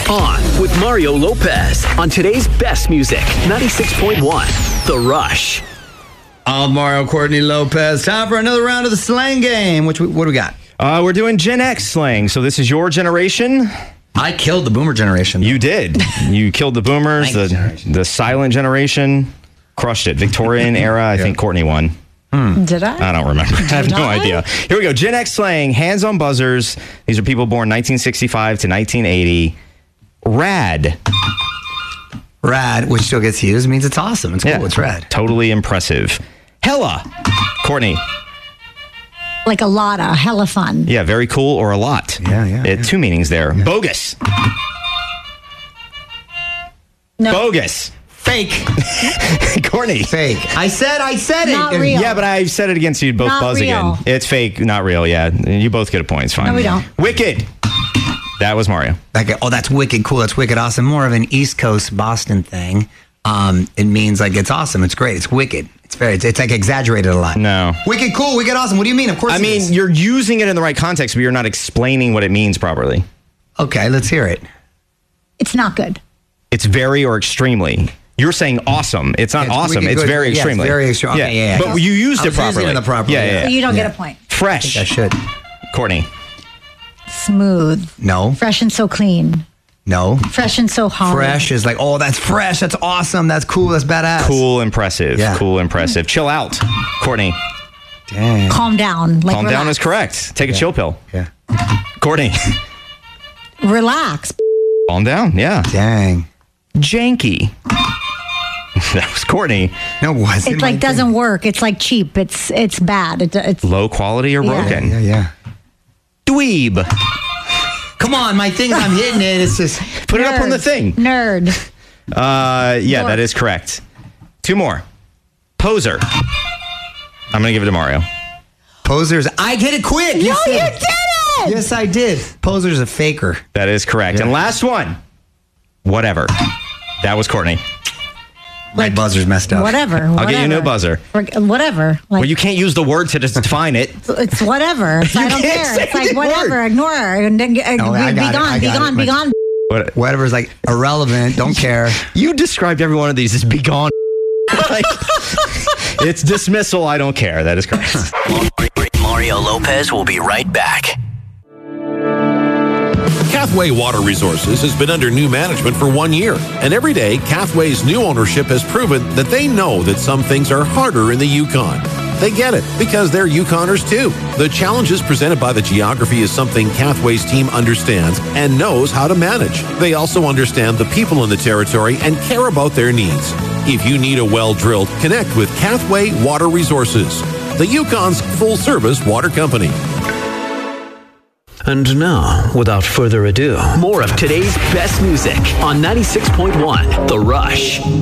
On with Mario Lopez on today's best music, 96.1 The Rush. I'm Mario Courtney Lopez. Time for another round of the slang game. What do we got? We're doing Gen X slang. So this is your generation. I killed the boomer generation. You did. You killed the boomers, the silent generation. Crushed it. Victorian era, I think Courtney won. Did I? I don't remember. I have no idea. Here we go. Gen X slang, hands on buzzers. These are people born 1965 to 1980. Rad. Rad, which still gets used, means it's awesome. It's cool. It's rad. Totally impressive. Hella. Courtney. Like a lot of hella fun. Yeah, very cool or a lot. Yeah. Two meanings there. Yeah. Bogus. No. Bogus. Fake. Courtney. Fake. I said it. Not real. Yeah, but I said it again, so you'd both Not buzz real. again. It's fake, not real. Yeah, you both get a point. It's fine. No, we don't. Wicked. That was Mario. That's wicked cool. That's wicked awesome. More of an East Coast Boston thing. It means like it's awesome. It's great. It's wicked. It's like exaggerated a lot. No. Wicked cool. Wicked awesome. What do you mean? Of course. I mean, you're using it in the right context, but you're not explaining what it means properly. Okay, let's hear it. It's not good. It's very or extremely. You're saying awesome. It's not awesome. It's very extremely. It's very extreme. Okay, yeah. But you used it I was using properly. it in the proper way. Yeah. So you don't get a point. Fresh. I should. Courtney. Smooth. No. Fresh and so clean. No. Fresh and so hard. Fresh is like, oh, that's fresh. That's awesome. That's cool. That's badass. Cool, impressive. Yeah. Cool, impressive. Chill out. Courtney. Dang. Calm down. Like Calm down relax. is correct. Take a chill pill. Yeah. Courtney. Relax. Calm down. Yeah. Dang. Janky. That was Courtney. No, it wasn't. It like doesn't work. It's like cheap. It's bad. It's Low quality or broken. Yeah. Dweeb. Come on, my things. I'm hitting it. It's just Put it up on the thing. Nerd. Yeah, that is correct. Two more. Poser. I'm going to give it to Mario. posers. I get it quick. No, you did it. Yes, I did. Poser's a faker. That is correct. Yeah. And last one. Whatever. That was Courtney. My buzzer's messed up. Whatever. I'll get you a new buzzer. Whatever. Like, Well, you can't use the word to define it. it's whatever. I don't can't care. say It's like the whatever. word. Ignore her. And then, I got it. be gone. Be gone. Whatever's like irrelevant. Don't care. You described every one of these as be gone. Like, it's dismissal. I don't care. That is correct. Mario Lopez will be right back. Cathway Water Resources has been under new management for 1 year, and every day, Cathway's new ownership has proven that they know that some things are harder in the Yukon. They get it, because they're Yukoners too. The challenges presented by the geography is something Cathway's team understands and knows how to manage. They also understand the people in the territory and care about their needs. If you need a well drilled, connect with Cathway Water Resources, the Yukon's full-service water company. And now, without further ado, more of today's best music on 96.1 The Rush.